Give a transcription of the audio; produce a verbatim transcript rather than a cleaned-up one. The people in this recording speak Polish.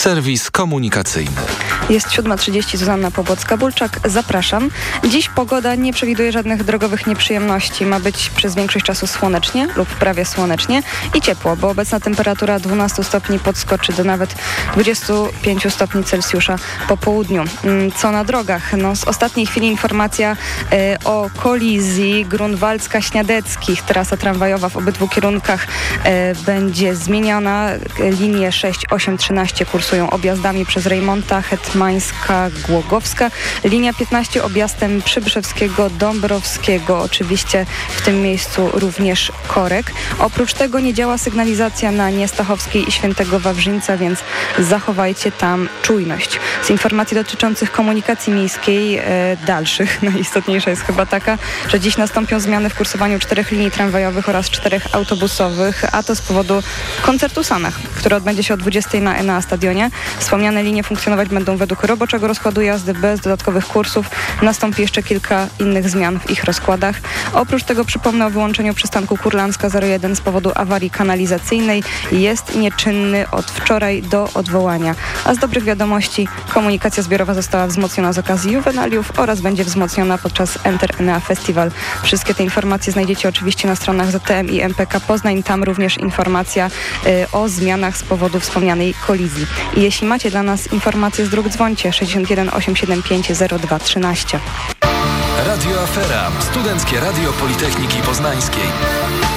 Serwis komunikacyjny. Jest siódma trzydzieści, Zuzanna Pobłocka-Bulczak. Zapraszam. Dziś pogoda nie przewiduje żadnych drogowych nieprzyjemności. Ma być przez większość czasu słonecznie lub prawie słonecznie i ciepło, bo obecna temperatura dwanaście stopni podskoczy do nawet dwudziestu pięciu stopni Celsjusza po południu. Co na drogach? No, z ostatniej chwili informacja y, o kolizji Grunwaldzka-Śniadeckich. Trasa tramwajowa w obydwu kierunkach y, będzie zmieniona. Linie sześć, osiem, trzynaście kursują objazdami przez Rejmonta, Hetmańska, Głogowska. Linia piętnaście objazdem Przybrzewskiego, Dąbrowskiego. Oczywiście w tym miejscu również korek. Oprócz tego nie działa sygnalizacja na Niestachowskiej i Świętego Wawrzyńca, więc zachowajcie tam czujność. Z informacji dotyczących komunikacji miejskiej e, dalszych, najistotniejsza jest chyba taka, że dziś nastąpią zmiany w kursowaniu czterech linii tramwajowych oraz czterech autobusowych, a to z powodu koncertu Sanach, który odbędzie się o dwudziestej na Enea Stadionie. Wspomniane linie funkcjonować będą według roboczego rozkładu jazdy bez dodatkowych kursów. Nastąpi jeszcze kilka innych zmian w ich rozkładach. Oprócz tego przypomnę o wyłączeniu przystanku Kurlandzka zero jeden z powodu awarii kanalizacyjnej. Jest nieczynny od wczoraj do odwołania. A z dobrych wiadomości komunikacja zbiorowa została wzmocniona z okazji juwenaliów oraz będzie wzmocniona podczas Enter Enea Festival. Wszystkie te informacje znajdziecie oczywiście na stronach Z T M i M P K Poznań. Tam również informacja y, o zmianach z powodu wspomnianej kolizji. I jeśli macie dla nas informacje z dróg, dzwońcie sześćdziesiąt jeden osiemset siedemdziesiąt pięć zero dwa trzynaście. Radio Afera. Studenckie Radio Politechniki Poznańskiej.